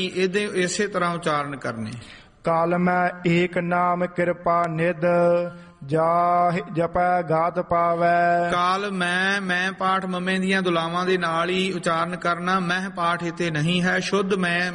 ਇਹਦੇ ਇਸੇ ਤਰ੍ਹਾਂ ਉਚਾਰਨ ਕਰਨੇ। ਕਾਲ ਮੈਂ ਏਕ ਨਾਮ ਕਿਰਪਾ ਨਿਧ, ਜਾਹਿ ਜਪੈ ਗਾਤ ਪਾਵੈ। ਕਾਲ ਮੈਂ ਪਾਠ ਮਮੇ ਦੀਆਂ ਦੁਲਾਵਾਂ ਦੇ ਨਾਲ ਹੀ ਉਚਾਰਨ ਕਰਨਾ। ਮਹਿ ਪਾਠ ਇਤੇ ਨਹੀਂ ਹੈ। ਸ਼ੁੱਧ ਮੈਂ